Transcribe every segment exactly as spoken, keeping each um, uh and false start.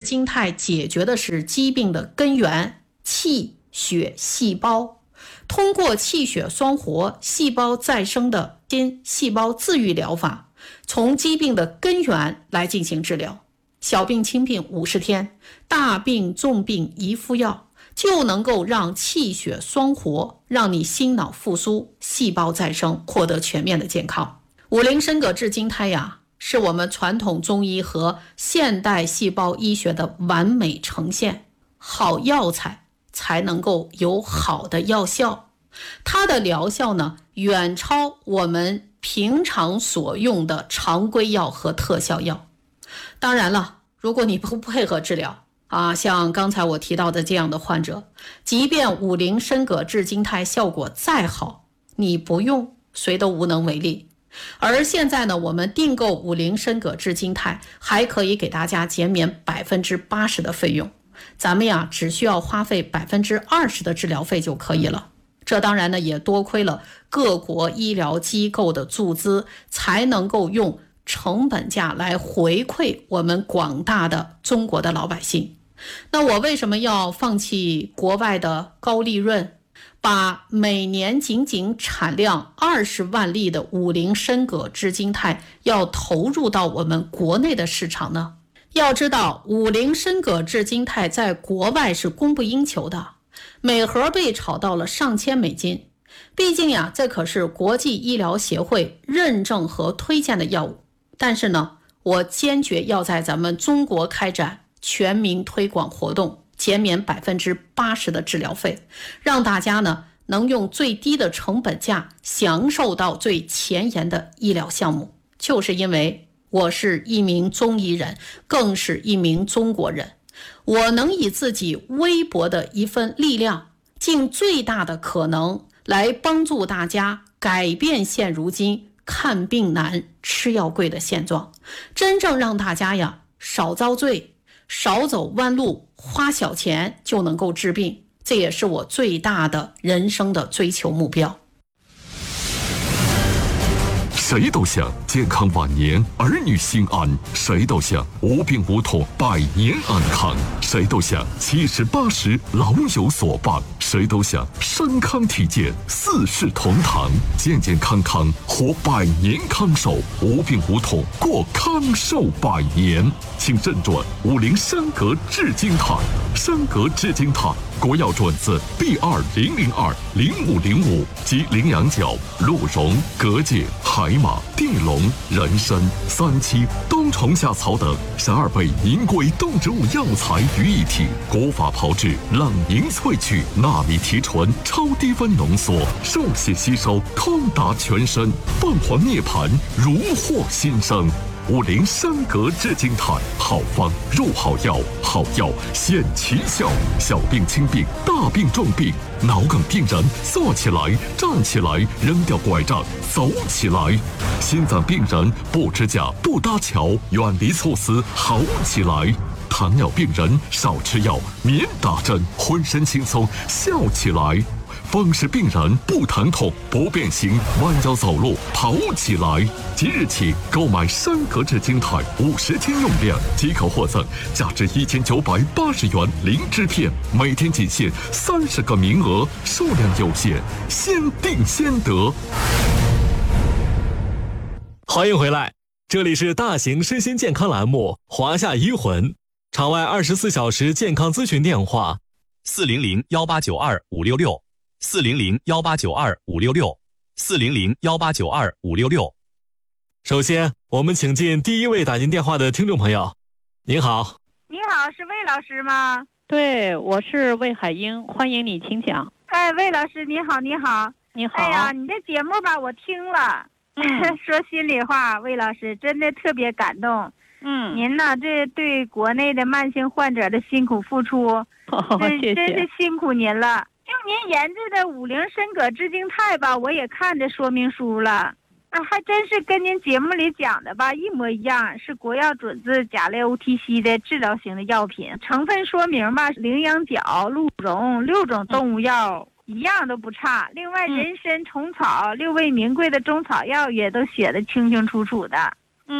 金肽解决的是疾病的根源，气血细胞，通过气血双活、细胞再生的新细胞自愈疗法，从疾病的根源来进行治疗。小病轻病五十天，大病重病一服药，就能够让气血双活，让你心脑复苏、细胞再生，获得全面的健康。五苓参葛治金肽呀，是我们传统中医和现代细胞医学的完美呈现。好药材才能够有好的药效，它的疗效呢，远超我们平常所用的常规药和特效药。当然了，如果你不配合治疗啊，像刚才我提到的这样的患者，即便五苓参葛治金肽效果再好，你不用，谁都无能为力。而现在呢，我们订购五苓参葛治金肽，还可以给大家减免百分之八十的费用，咱们呀只需要花费百分之二十的治疗费就可以了。这当然呢，也多亏了各国医疗机构的注资，才能够用成本价来回馈我们广大的中国的老百姓。那我为什么要放弃国外的高利润，把每年仅仅产量二十万粒的五苓参葛治金肽要投入到我们国内的市场呢？要知道，五苓参葛治金肽在国外是供不应求的，每盒被炒到了上千美金。毕竟呀，这可是国际医疗协会认证和推荐的药物。但是呢，我坚决要在咱们中国开展全民推广活动，减免百分之八十的治疗费，让大家呢能用最低的成本价享受到最前沿的医疗项目。就是因为我是一名中医人，更是一名中国人，我能以自己微薄的一份力量，尽最大的可能来帮助大家改变现如今看病难、吃药贵的现状，真正让大家呀少遭罪，少走弯路，花小钱就能够治病，这也是我最大的人生的追求目标。 谁都想健康晚年，儿女心安；谁都想无病无痛，百年安康；谁都想七十八十老有所伴；谁都想身康体健，四世同堂，健健康康活百年康寿，无病无痛过康寿百年。请认准五苓参葛治金肽，参葛治金肽国药准字 B 二零零二零五零五及羚羊角、鹿茸、蛤蚧、海马、地龙、人参、三七、冬虫夏草等十二味名贵动植物药材于一体，国法炮制，冷凝萃取，纳米提纯，超低温浓缩，受血吸收，通达全身，凤凰涅槃，如获新生。五苓参葛治金肽，好方入好药，好药显奇效。小病轻病，大病重病，脑梗病人坐起来、站起来，扔掉拐杖，走起来；心脏病人不支架、不搭桥，远离猝死，好起来；糖尿病人少吃药，免打针，浑身轻松，笑起来；风湿病人不疼痛、不变形，弯腰走路，跑起来。即日起购买参葛治金肽五十斤用量，即可获赠价值一千九百八十元灵芝片，每天仅限三十个名额，数量有限，先订先得。 欢迎回来，这里是大型身心健康栏目《华夏医魂》，场外二十四小时健康咨询电话： 四零零幺八九二五六六。四零零幺八九二五六六，四零零幺八九二五六六。 首先，我们请进第一位打进电话的听众朋友。您好， 你好，是魏老师吗？ 对，我是魏海英，欢迎你，请讲。 哎，魏老师，你好，你好， 你好。 哎呀，你这节目吧，我听了，嗯、说心里话，魏老师真的特别感动。 嗯， 您呢，这对国内的慢性患者的辛苦付出， 哦、 真谢谢， 真是辛苦您了。就您研制的五苓参葛治金肽吧，我也看着说明书了，啊，还真是跟您节目里讲的吧一模一样，是国药准字甲类 O T C 的治疗型的药品。成分说明吧，羚羊角、鹿茸六种动物药、嗯、一样都不差。另外，人参、虫草、六味名贵的中草药也都写得清清楚楚的。 嗯，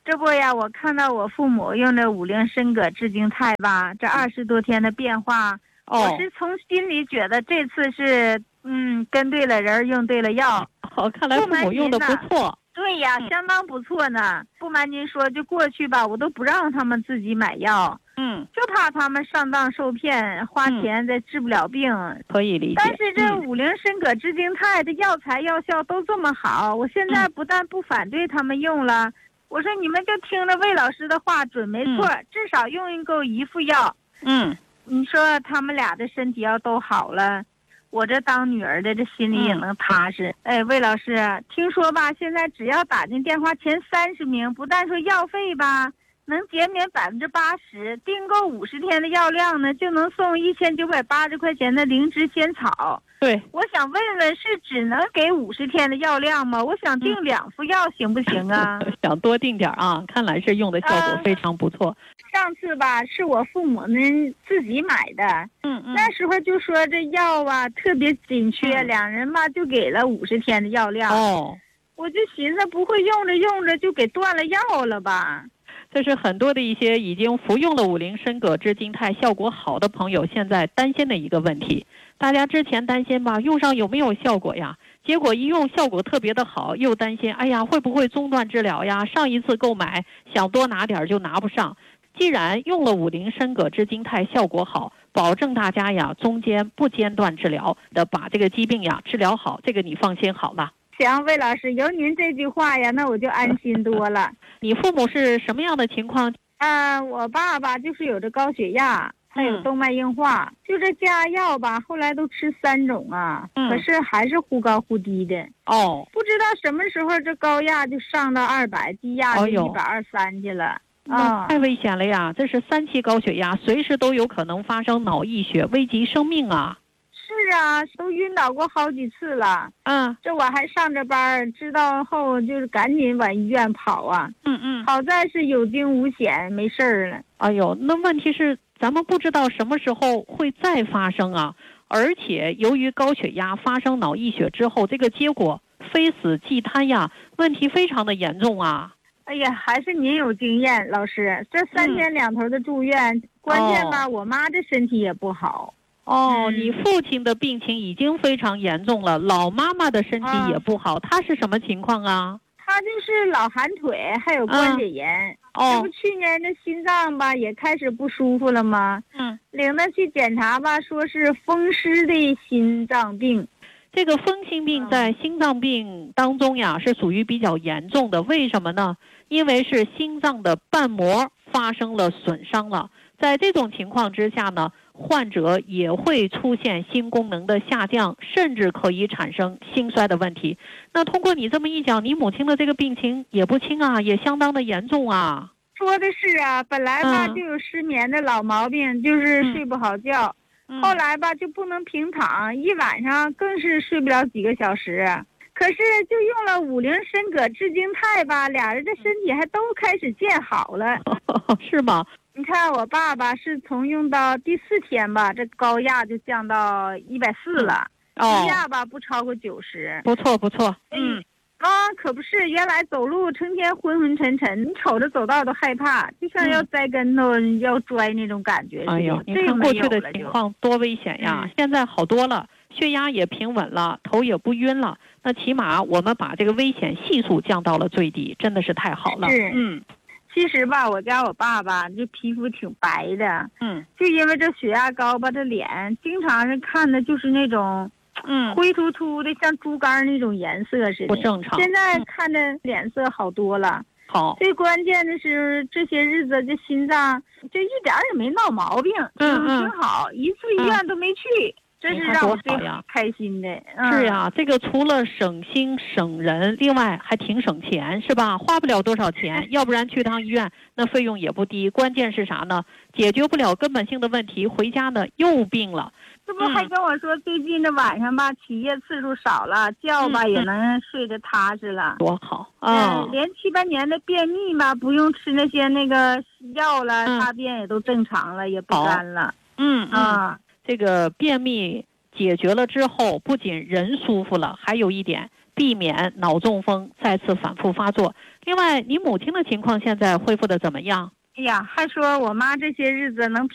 这不呀，我看到我父母用的五苓参葛炙精肽吧，这二十多天的变化， 哦， 我是从心里觉得这次是嗯跟对了人，用对了药。 好，看来父母用的不错。 对呀，相当不错呢。不瞒您说，就过去吧，我都不让他们自己买药， 嗯， 就怕他们上当受骗，花钱再治不了病。嗯、 可以理解。 但是这五苓参葛炙精肽的药材药效都这么好，我现在不但不反对他们用了，嗯、我说你们就听着魏老师的话，准没错，嗯、至少用够一副药。 嗯， 你说他们俩的身体要都好了。我这当女儿的，这心里也能踏实。嗯、哎，魏老师，听说吧，现在只要打进电话前三十名，不但说药费吧，能减免百分之八十，订购五十天的药量呢，就能送一千九百八十块钱的灵芝仙草。 对， 我想问问，是只能给五十天的药量吗？我想订两副药，行不行啊？ 想多订点啊，看来是用的效果非常不错。 呃上次吧，是我父母们自己买的， 嗯嗯， 那时候就说这药啊特别紧缺，嗯、两人吧就给了五十天的药量。 哦， 我就寻思不会用着用着就给断了药了吧？ 这是很多的一些已经服用了五苓参葛炙精肽效果好的朋友现在担心的一个问题。大家之前担心吧，用上有没有效果呀？结果一用效果特别的好，又担心，哎呀会不会中断治疗呀？上一次购买想多拿点就拿不上。既然用了五苓参葛炙精肽效果好，保证大家呀中间不间断治疗的把这个疾病呀治疗好，这个你放心好了。 行，魏老师，有您这句话呀，那我就安心多了。 你父母是什么样的情况？ 呃，我爸爸就是有着高血压，还有动脉硬化，嗯、就这加药吧，后来都吃三种啊，嗯、可是还是忽高忽低的。 哦， 不知道什么时候这高压就上到二百，低压就一百二三去了。 啊，太危险了呀！这是三期高血压，随时都有可能发生脑溢血，危及生命啊！ 是啊，都晕倒过好几次了。 嗯， 这我还上着班，知道后就是赶紧往医院跑啊。 嗯嗯， 好在是有惊无险，没事儿了。 哎呦，那问题是咱们不知道什么时候会再发生啊！而且由于高血压发生脑溢血之后，这个结果非死即瘫呀，问题非常的严重啊！ 哎呀，还是您有经验，老师。这三天两头的住院，嗯、关键吧，哦、我妈这身体也不好。 哦，嗯、你父亲的病情已经非常严重了，老妈妈的身体也不好，她、啊、是什么情况啊？ 她就是老寒腿，还有关节炎。 嗯、哦， 这不去年这心脏吧也开始不舒服了吗？ 嗯， 领他去检查吧，说是风湿的心脏病。 这个风心病在心脏病当中呀，是属于比较严重的。为什么呢？因为是心脏的瓣膜发生了损伤了。在这种情况之下呢，患者也会出现心功能的下降，甚至可以产生心衰的问题。那通过你这么一讲，你母亲的这个病情也不轻啊，也相当的严重啊。 说的是啊，本来吧、嗯、就有失眠的老毛病，就是睡不好觉。嗯、后来吧就不能平躺，一晚上更是睡不了几个小时。可是就用了五苓参葛炙精肽吧，俩人这身体还都开始见好了。 是吗？ 你看我爸爸是从用到第四天吧，这高压就降到一百四了， 哦， 低压吧不超过九十。 不错不错，嗯。 啊，可不是，原来走路成天昏昏沉沉，你瞅着走道都害怕，就像要栽跟头、嗯、要摔那种感觉。 哎呦，你看过去的情况多危险呀！嗯、现在好多了，血压也平稳了，头也不晕了。那起码我们把这个危险系数降到了最低，真的是太好了。 是， 嗯， 其实吧，我家我爸爸这皮肤挺白的， 嗯， 就因为这血压高吧，这脸经常是看的就是那种。 嗯， 灰秃秃的，像猪肝那种颜色似的， 不正常。 现在看着脸色好多了。 好， 最关键的是这些日子这心脏就一点也没闹毛病， 嗯嗯， 挺好，一次医院都没去，嗯、这是让我最开心的。嗯、 是呀，这个除了省心省人，另外还挺省钱，是吧？花不了多少钱，要不然去趟医院那费用也不低。关键是啥呢？解决不了根本性的问题，回家呢又病了。 这不还跟我说，嗯、最近这晚上吧，起夜次数少了，觉吧、嗯、也能睡得踏实了， 多好啊！ 嗯，连七八年的便秘吧，不用吃那些那个药了，嗯、大便也都正常了，也不干了。 嗯啊、 嗯，这个便秘解决了之后，不仅人舒服了，还有一点避免脑中风再次反复发作。 另外，你母亲的情况现在恢复的怎么样？ 哎呀，还说我妈这些日子能